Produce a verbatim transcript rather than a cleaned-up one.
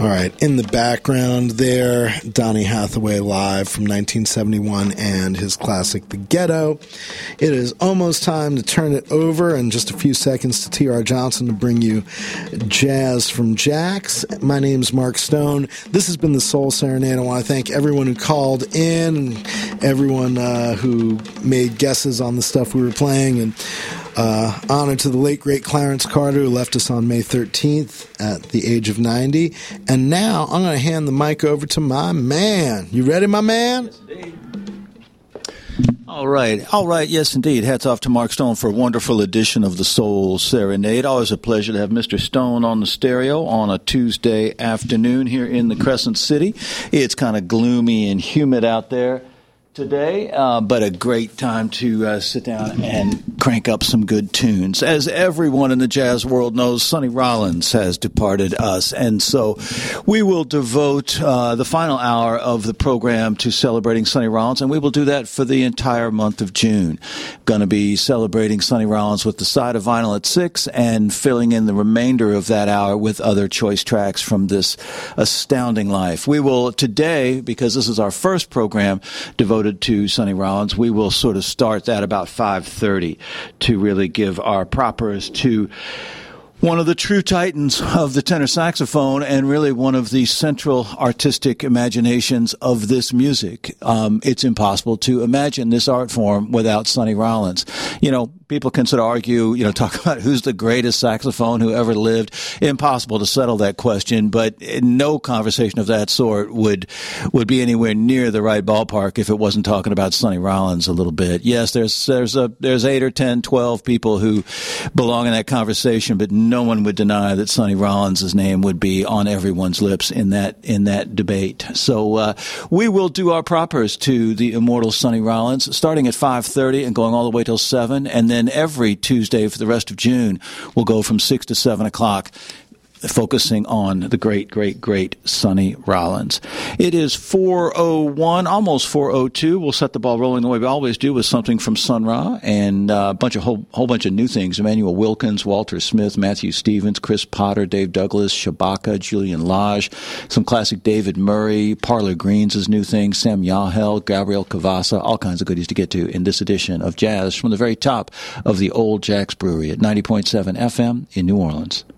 All right, in the background there, Donny Hathaway live from nineteen seventy-one and his classic, The Ghetto. It is almost time to turn it over in just a few seconds to T R. Johnson to bring you Jazz from Jax. My name's Mark Stone. This has been the Soul Serenade. I want to thank everyone who called in, everyone uh, who made guesses on the stuff we were playing, and Uh, honor to the late, great Clarence Carter, who left us on May thirteenth at the age of ninety. And now I'm going to hand the mic over to my man. You ready, my man? Yes, indeed. All right. All right. Yes, indeed. Hats off to Mark Stone for a wonderful edition of the Soul Serenade. Always a pleasure to have Mister Stone on the stereo on a Tuesday afternoon here in the Crescent City. It's kind of gloomy and humid out there today, uh, but a great time to uh, sit down and crank up some good tunes. As everyone in the jazz world knows, Sonny Rollins has departed us, and so we will devote uh, the final hour of the program to celebrating Sonny Rollins, and we will do that for the entire month of June. Going to be celebrating Sonny Rollins with the side of vinyl at six and filling in the remainder of that hour with other choice tracks from this astounding life. We will today, because this is our first program devoted to Sonny Rollins, we will sort of start that about five thirty to really give our propers to one of the true titans of the tenor saxophone and really one of the central artistic imaginations of this music. Um, it's impossible to imagine this art form without Sonny Rollins. You know, people can sort of argue, you know, talk about who's the greatest saxophone who ever lived. Impossible to settle that question, but no conversation of that sort would would be anywhere near the right ballpark if it wasn't talking about Sonny Rollins a little bit. Yes, there's there's a there's eight or ten, twelve people who belong in that conversation, but no one would deny that Sonny Rollins' name would be on everyone's lips in that in that debate. So uh, we will do our propers to the immortal Sonny Rollins, starting at five thirty and going all the way till seven, and then every Tuesday for the rest of June, we'll go from six to seven o'clock, focusing on the great, great, great Sonny Rollins. It is four oh one, almost four oh two. We'll set the ball rolling the way we always do with something from Sun Ra and uh, a bunch of whole, whole bunch of new things. Emmanuel Wilkins, Walter Smith, Matthew Stevens, Chris Potter, Dave Douglas, Shabaka, Julian Lage, some classic David Murray, Parlor Greens' new thing, Sam Yahel, Gabriel Cavassa, all kinds of goodies to get to in this edition of Jazz from the very top of the Old Jack's Brewery at ninety point seven F M in New Orleans.